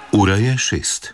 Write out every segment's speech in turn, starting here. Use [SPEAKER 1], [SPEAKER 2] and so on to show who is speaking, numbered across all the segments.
[SPEAKER 1] Ura je 6.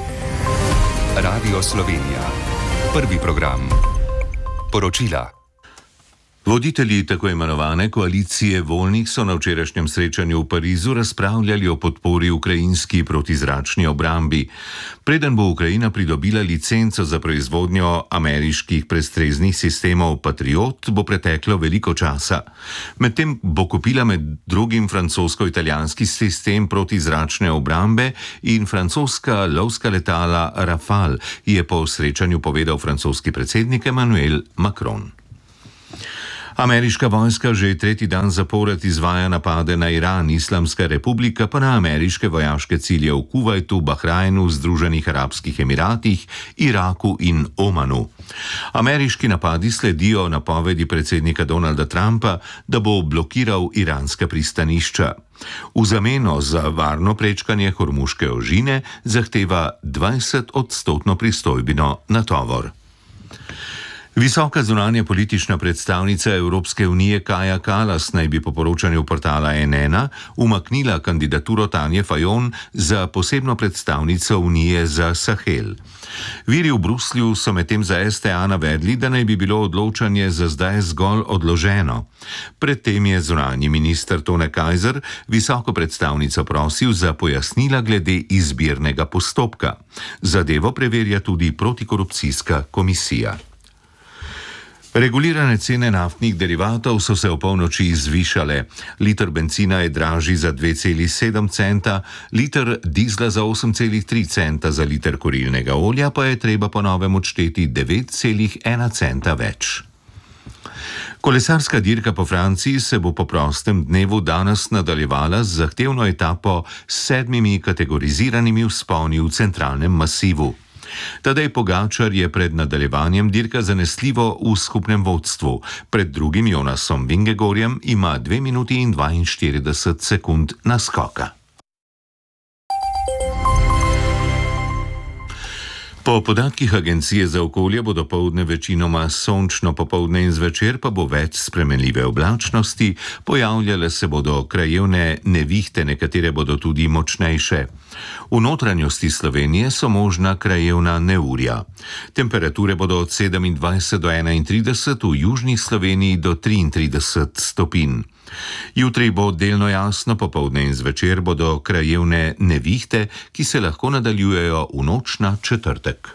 [SPEAKER 2] Radio Slovenija. Prvi program. Poročila.
[SPEAKER 1] Voditelji tako imenovane koalicije voljnih so na včerajšnjem srečanju v Parizu razpravljali o podpori ukrajinski protizračni obrambi. Preden bo Ukrajina pridobila licenco za proizvodnjo ameriških prestreznih sistemov Patriot, bo preteklo veliko časa. Medtem bo kupila med drugim francosko-italijanski sistem protizračne obrambe in francoska lovska letala Rafale, je po srečanju povedal francoski predsednik Emmanuel Macron. Ameriška vojska že tretji dan zapored izvaja napade na Iran, Islamska republika pa na ameriške vojaške cilje v Kuvajtu, Bahrajnu, Združenih arabskih emiratih, Iraku in Omanu. Ameriški napadi sledijo napovedi predsednika Donalda Trumpa, da bo blokiral iranska pristanišča. V zameno za varno prečkanje Hormuške ožine zahteva 20% pristojbino na tovor. Visoka zunanja politična predstavnica Evropske unije Kaja Kallas naj bi po poročanju portala NN umaknila kandidaturo Tanje Fajon za posebno predstavnico Unije za Sahel. Viri v Bruslju so medtem za STA navedli, da naj bi bilo odločanje za zdaj zgolj odloženo. Predtem je zunanji minister Tone Kajzer visoko predstavnico prosil za pojasnila glede izbirnega postopka. Zadevo preverja tudi protikorupcijska komisija. Regulirane cene naftnih derivatov so se v polnoči zvišale. Liter bencina je dražji za 2,7 centa, liter dizla za 8,3 centa, za liter kurilnega olja pa je treba po novem odšteti 9,1 centa več. Kolesarska dirka po Franciji se bo po prostem dnevu danes nadaljevala z zahtevno etapo s 7 kategoriziranimi vzponi v centralnem masivu. Tadej Pogačar je pred nadaljevanjem dirka zanesljivo v skupnem vodstvu. Pred drugim Jonasom Vingegorjem ima 2 minuti in 42 sekund naskoka. Po podatkih Agencije za okolje bo dopoldne večinoma sončno, popoldne in zvečer pa bo več spremenljive oblačnosti, pojavljale se bodo krajevne nevihte, nekatere bodo tudi močnejše. V notranjosti Slovenije so možna krajevna neurja. Temperature bodo od 27 do 31, v južni Sloveniji do 33 stopinj. Jutri bo delno jasno, popoldne in zvečer bodo krajevne nevihte, ki se lahko nadaljujejo v noč na četrtek.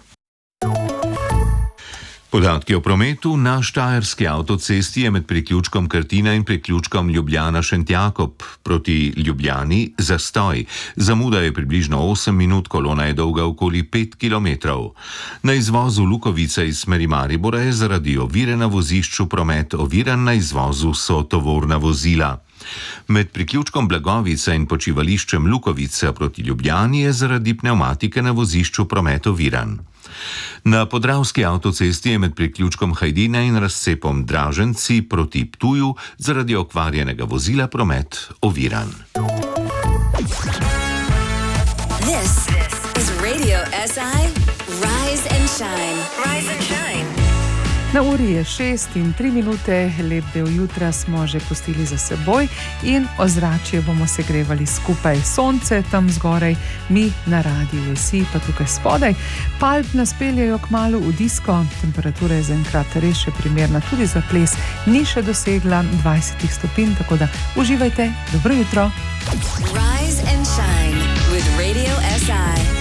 [SPEAKER 1] Podatki o prometu. Na štajerski avtocesti je med priključkom Krtina in priključkom Ljubljana-Šentjakob proti Ljubljani zastoj. Zamuda je približno 8 minut, kolona je dolga okoli 5 kilometrov. Na izvozu Lukovica iz smeri Maribora je zaradi ovire na vozišču promet oviran, na izvozu so tovorna vozila. Med priključkom Blagovica in počivališčem Lukovica proti Ljubljani je zaradi pnevmatike na vozišču promet oviran. Na podravski avtocesti je med priključkom Hajdina in razcepom Draženci proti Ptuju zaradi okvarjenega vozila promet oviran.
[SPEAKER 3] This is Radio SI Rise and Shine. Rise and Shine.
[SPEAKER 4] Na uri je 6:03, lep del jutra smo že pustili za seboj in ozračje bomo segrevali skupaj. Sonce tam zgoraj, mi na radiju vsi pa tukaj spodaj. Palp nas peljejo kmalu v disko, temperatura je zaenkrat res še primerna tudi za ples, ni še dosegla 20 stopinj, tako da uživajte, dobro jutro.
[SPEAKER 3] Rise